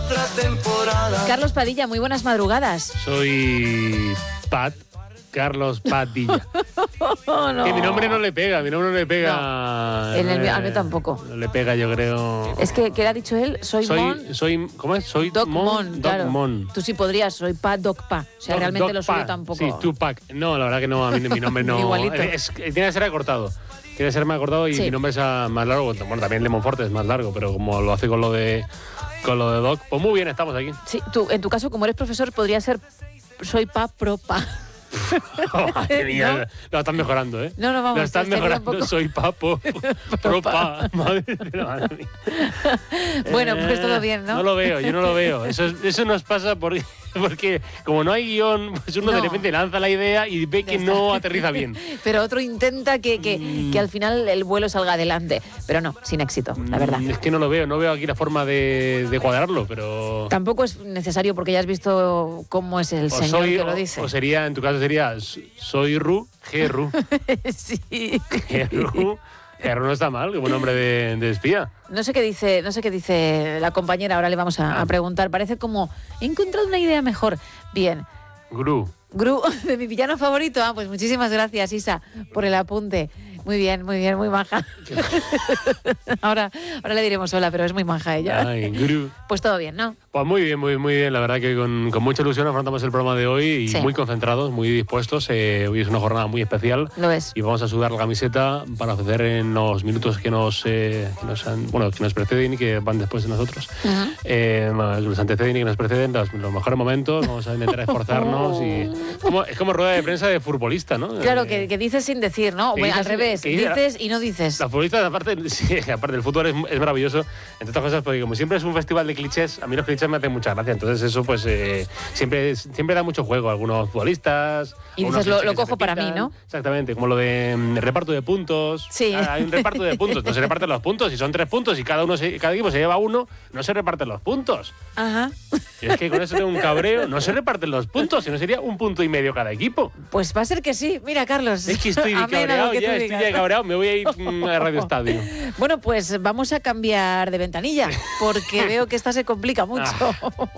otra temporada. Carlos Padilla, muy buenas madrugadas. Soy Carlos Padilla. No. Que mi nombre no le pega, A mí tampoco. No le pega, yo creo. Es que, ¿qué ha dicho él? ¿Cómo es? Soy Doc Mon, claro. Doc Mon. Tú sí podrías, soy Pat Doc Pa. O sea, realmente Doc lo suyo Pa. tampoco. Sí, Tupac. No, la verdad que no, a mí mi nombre no. Igualito. Tiene que ser acortado. Tiene que ser más acortado y Sí. mi nombre es más largo. Bueno, también Lemon Forte es más largo, pero como lo hace con lo de Doc, pues muy bien, estamos aquí. Sí, tú, en tu caso, como eres profesor, podría ser soy Pa Pro Pa. Madre mía, ¿No? lo están mejorando, ¿eh? No, vamos. Lo están sería un mejorando. poco- Soy papo. Propa. Madre mía. Bueno, pues todo bien, ¿no? No lo veo, yo no lo veo. Eso nos pasa porque como no hay guión, pues uno No. de repente lanza la idea y ve que Ya no está. aterriza bien. Pero otro intenta que al final el vuelo salga adelante. Pero no, sin éxito, la verdad. Es que no lo veo, no veo aquí la forma de cuadrarlo, pero... Tampoco es necesario porque ya has visto cómo es el señor que lo dice. O sería, en tu caso sería soy Ru, G-Ru. Sí. G-Ru. G-Ru no está mal, como nombre de espía. No sé qué dice la compañera, ahora le vamos a preguntar. Parece como, he encontrado una idea mejor. Bien. Gru. Gru, de mi villano favorito. Pues muchísimas gracias, Isa, por el apunte. Muy bien, muy maja. Ahora le diremos hola, pero es muy maja ella. Ay, Gru. Pues todo bien, ¿no? Pues muy bien. La verdad que con mucha ilusión afrontamos el programa de hoy y Sí. muy concentrados, muy dispuestos. Hoy es una jornada muy especial. Lo es. Y vamos a sudar la camiseta para ofrecer en los minutos que nos preceden y que van después de nosotros. Ujú. Que nos anteceden y que nos preceden los mejores momentos. Vamos a intentar esforzarnos. Es como rueda de prensa de futbolista, ¿no? Claro, que dices sin decir, ¿no? que Bueno, al dices- revés, que dices- dices y no dices. Los futbolistas, aparte del fútbol, es maravilloso, entre otras cosas, porque como siempre es un festival de clichés, a mí los clichés me hacen mucha gracia. Entonces eso, pues, siempre da mucho juego a algunos futbolistas. Y algunos dices, lo clichés que se cojo para mí, repitan. ¿no? Exactamente, como lo de reparto de puntos. Sí. Hay un reparto de puntos, no se reparten los puntos. Si son 3 puntos y cada equipo se lleva uno, no se reparten los puntos. Ajá. Y es que con eso tengo un cabreo. No se reparten los puntos, sino sería 1,5 puntos cada equipo. Pues va a ser que sí. Mira, Carlos. Es que estoy amén a lo cabreado que tú ya, estoy digas. ya cabreado. Me voy a ir a Radio Estadio. Bueno, pues vamos a cambiar de ventanilla, porque veo que esta se complica mucho.